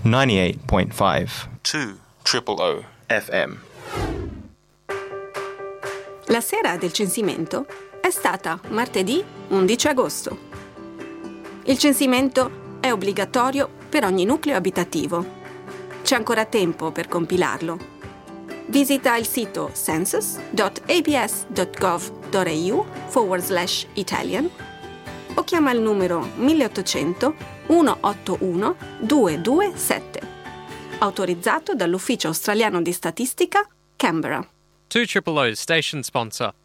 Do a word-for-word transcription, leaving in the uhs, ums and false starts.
ninety-eight point five. two triple O F M. La sera del censimento è stata martedì undici agosto. Il censimento è obbligatorio per ogni nucleo abitativo. C'è ancora tempo per compilarlo. Visita il sito census.abs.gov.au forward slash Italian o chiama il numero milleottocento centottantuno duecentoventisette, autorizzato dall'Ufficio Australiano di Statistica, Canberra. two Triple O's station sponsor.